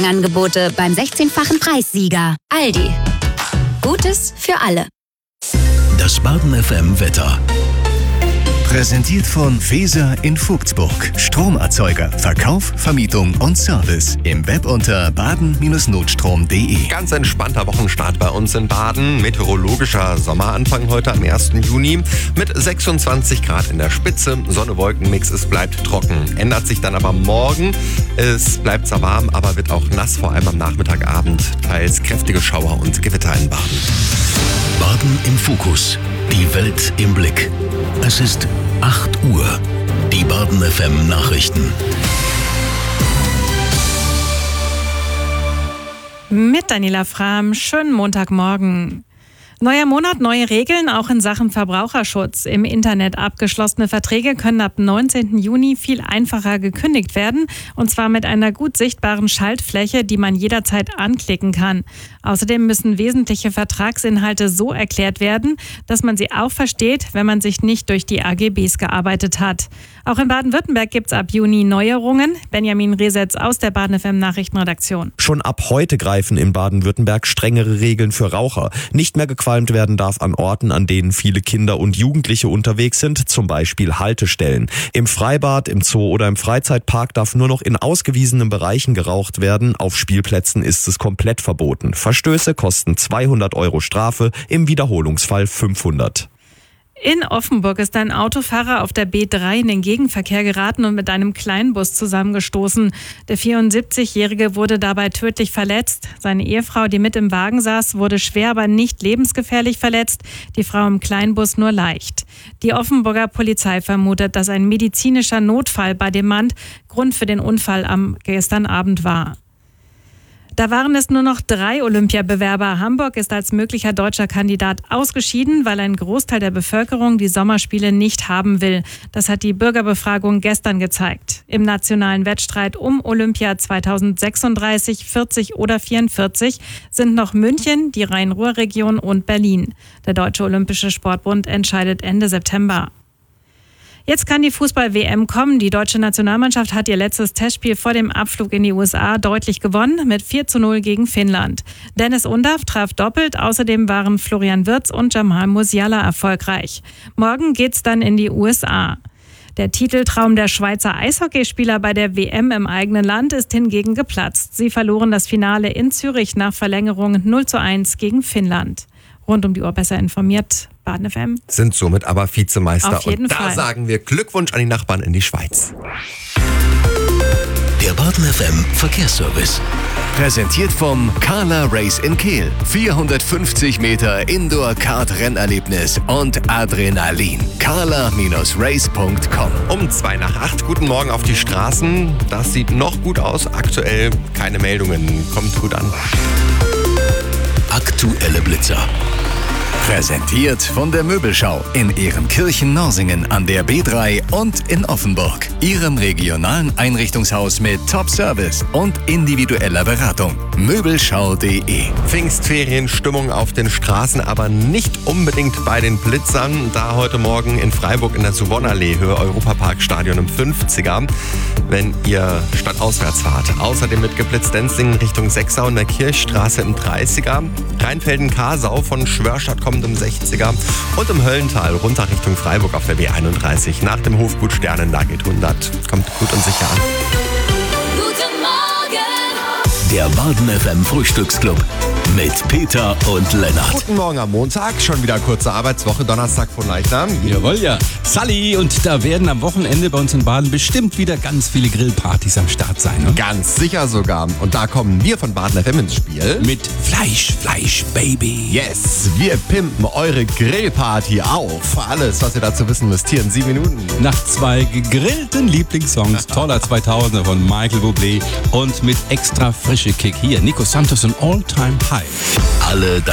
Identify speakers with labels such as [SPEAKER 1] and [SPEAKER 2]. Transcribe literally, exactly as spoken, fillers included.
[SPEAKER 1] Markenangebote beim sechzehnfachen Preissieger. Aldi. Gutes für alle.
[SPEAKER 2] Das Baden F M Wetter. Präsentiert von Feser in Vogtsburg. Stromerzeuger, Verkauf, Vermietung und Service. Im Web unter baden Notstrom punkt de.
[SPEAKER 3] Ganz entspannter Wochenstart bei uns in Baden. Meteorologischer Sommeranfang heute am ersten Juni mit sechsundzwanzig Grad in der Spitze. Sonne-Wolken-Mix, es bleibt trocken. Ändert sich dann aber morgen. Es bleibt zwar warm, aber wird auch nass, vor allem am Nachmittagabend. Teils kräftige Schauer und Gewitter in Baden.
[SPEAKER 2] Baden im Fokus. Die Welt im Blick. Es ist acht Uhr. Die Baden F M Nachrichten.
[SPEAKER 4] Mit Daniela Frahm. Schönen Montagmorgen. Neuer Monat, neue Regeln, auch in Sachen Verbraucherschutz. Im Internet abgeschlossene Verträge können ab neunzehnten Juni viel einfacher gekündigt werden. Und zwar mit einer gut sichtbaren Schaltfläche, die man jederzeit anklicken kann. Außerdem müssen wesentliche Vertragsinhalte so erklärt werden, dass man sie auch versteht, wenn man sich nicht durch die A G Bs gearbeitet hat. Auch in Baden-Württemberg gibt es ab Juni Neuerungen. Benjamin Resetz aus der Baden F M Nachrichtenredaktion.
[SPEAKER 5] Schon ab heute greifen in Baden-Württemberg strengere Regeln für Raucher. Nicht mehr gequalmt werden darf an Orten, an denen viele Kinder und Jugendliche unterwegs sind, zum Beispiel Haltestellen. Im Freibad, im Zoo oder im Freizeitpark darf nur noch in ausgewiesenen Bereichen geraucht werden. Auf Spielplätzen ist es komplett verboten. Verstöße kosten zweihundert Euro Strafe, im Wiederholungsfall fünfhundert.
[SPEAKER 4] In Offenburg ist ein Autofahrer auf der B drei in den Gegenverkehr geraten und mit einem Kleinbus zusammengestoßen. Der vierundsiebzigjährige wurde dabei tödlich verletzt. Seine Ehefrau, die mit im Wagen saß, wurde schwer, aber nicht lebensgefährlich verletzt. Die Frau im Kleinbus nur leicht. Die Offenburger Polizei vermutet, dass ein medizinischer Notfall bei dem Mann Grund für den Unfall am gestern Abend war. Da waren es nur noch drei Olympiabewerber. Hamburg ist als möglicher deutscher Kandidat ausgeschieden, weil ein Großteil der Bevölkerung die Sommerspiele nicht haben will. Das hat die Bürgerbefragung gestern gezeigt. Im nationalen Wettstreit um Olympia zweitausendsechsunddreißig, vierzig oder vierundvierzig sind noch München, die Rhein-Ruhr-Region und Berlin. Der Deutsche Olympische Sportbund entscheidet Ende September. Jetzt kann die Fußball-W M kommen. Die deutsche Nationalmannschaft hat ihr letztes Testspiel vor dem Abflug in die U S A deutlich gewonnen mit vier zu null gegen Finnland. Dennis Undav traf doppelt. Außerdem waren Florian Wirtz und Jamal Musiala erfolgreich. Morgen geht's dann in die U S A. Der Titeltraum der Schweizer Eishockeyspieler bei der W M im eigenen Land ist hingegen geplatzt. Sie verloren das Finale in Zürich nach Verlängerung null zu eins gegen Finnland. Rund um die Uhr besser informiert. Baden F M.
[SPEAKER 3] Sind somit aber Vizemeister.
[SPEAKER 4] Auf jeden
[SPEAKER 3] Und da
[SPEAKER 4] Fall.
[SPEAKER 3] sagen wir Glückwunsch an die Nachbarn in die Schweiz.
[SPEAKER 2] Der Baden F M Verkehrsservice. Präsentiert vom Carla Race in Kehl. vierhundertfünfzig Meter Indoor-Kart-Rennerlebnis und Adrenalin. carla Race punkt com.
[SPEAKER 3] Um zwei nach acht. Guten Morgen auf die Straßen. Das sieht noch gut aus. Aktuell keine Meldungen. Kommt gut an.
[SPEAKER 2] Aktuelle Blitzer. Präsentiert von der Möbelschau in Ehrenkirchen-Norsingen an der B drei und in Offenburg. Ihrem regionalen Einrichtungshaus mit Top-Service und individueller Beratung. Möbelschau punkt de.
[SPEAKER 3] Pfingstferienstimmung auf den Straßen, aber nicht unbedingt bei den Blitzern. Da heute Morgen in Freiburg in der Suvonallee, Höhe Europaparkstadion im fünfziger, wenn ihr stadtauswärts fahrt. Außerdem mit geblitzt Denzlingen Richtung Sechsau in der Kirchstraße im dreißiger. Rheinfelden-Karsau von Schwörstadt kommt im sechziger. Und im Höllental runter Richtung Freiburg auf der B einunddreißig. Nach dem Hofgut Sternen, da geht hundert. Kommt gut und sicher an.
[SPEAKER 6] Guten Morgen!
[SPEAKER 2] Der Baden F M Frühstücksclub mit Peter und Lennart.
[SPEAKER 3] Guten Morgen am Montag. Schon wieder kurze Arbeitswoche. Donnerstag von Leichnam.
[SPEAKER 7] Jawohl, ja. Sally, und da werden am Wochenende bei uns in Baden bestimmt wieder ganz viele Grillpartys am Start sein. Ne?
[SPEAKER 3] Ganz sicher sogar. Und da kommen wir von Baden F M ins Spiel.
[SPEAKER 7] Mit Fleisch, Fleisch, Baby.
[SPEAKER 3] Yes, wir pimpen eure Grillparty auf. Alles, was ihr dazu wissen müsst, hier in sieben Minuten.
[SPEAKER 7] Nach zwei gegrillten Lieblingssongs, toller zweitausender von Michael Bublé und mit extra frische Kick hier, Nico Santos und All Time High.
[SPEAKER 2] Alle